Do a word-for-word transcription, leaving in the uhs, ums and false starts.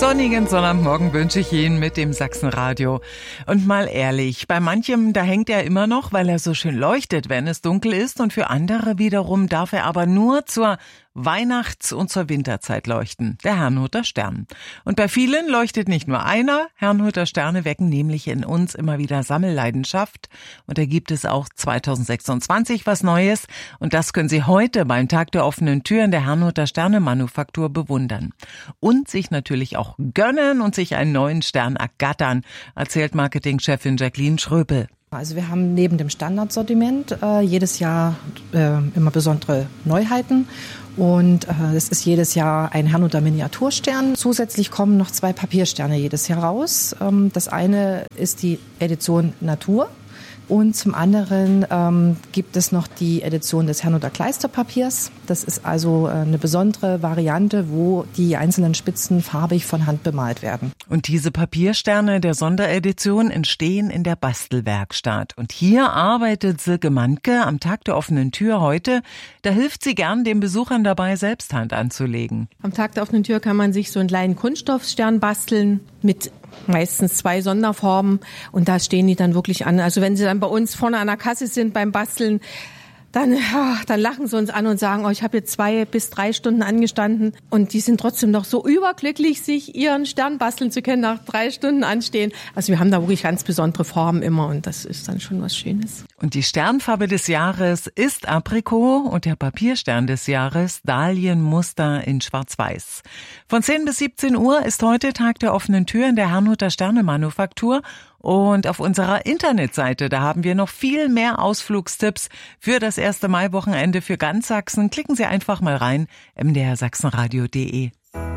sonnigen Sonntagmorgen wünsche ich Ihnen mit dem Sachsenradio. Und mal ehrlich, bei manchem, da hängt er immer noch, weil er so schön leuchtet, wenn es dunkel ist. Und für andere wiederum darf er aber nur zur Weihnachts- und zur Winterzeit leuchten, der Herrnhuter Stern. Und bei vielen leuchtet nicht nur einer. Herrnhuter Sterne wecken nämlich in uns immer wieder Sammelleidenschaft. Und da gibt es auch zweitausendsechsundzwanzig was Neues. Und das können Sie heute beim Tag der offenen Türen der Herrnhuter Sterne Manufaktur bewundern. Und sich natürlich auch gönnen und sich einen neuen Stern ergattern, erzählt Marketingchefin Jacqueline Schröpel. Also wir haben neben dem Standardsortiment äh, jedes Jahr äh, immer besondere Neuheiten. Und äh, es ist jedes Jahr ein Herrnhuter Miniaturstern. Zusätzlich kommen noch zwei Papiersterne jedes Jahr raus. Ähm, das eine ist die Edition Natur. Und zum anderen ähm, gibt es noch die Edition des Herrnhuter Kleisterpapiers. Das ist also äh, eine besondere Variante, wo die einzelnen Spitzen farbig von Hand bemalt werden. Und diese Papiersterne der Sonderedition entstehen in der Bastelwerkstatt. Und hier arbeitet Silke Mantke am Tag der offenen Tür heute. Da hilft sie gern den Besuchern dabei, selbst Hand anzulegen. Am Tag der offenen Tür kann man sich so einen kleinen Kunststoffstern basteln mit meistens zwei Sonderformen und da stehen die dann wirklich an. Also wenn sie dann bei uns vorne an der Kasse sind beim Basteln, dann, ja, dann lachen sie uns an und sagen, oh, ich habe jetzt zwei bis drei Stunden angestanden und die sind trotzdem noch so überglücklich, sich ihren Stern basteln zu können, nach drei Stunden anstehen. Also wir haben da wirklich ganz besondere Formen immer und das ist dann schon was Schönes. Und die Sternfarbe des Jahres ist Aprikot und der Papierstern des Jahres Dahlienmuster in Schwarz-Weiß. Von zehn bis siebzehn Uhr ist heute Tag der offenen Tür in der Herrnhuter Sterne Manufaktur. Und auf unserer Internetseite, da haben wir noch viel mehr Ausflugstipps für das erste Mai-Wochenende für ganz Sachsen. Klicken Sie einfach mal rein, m d r sachsenradio punkt d e.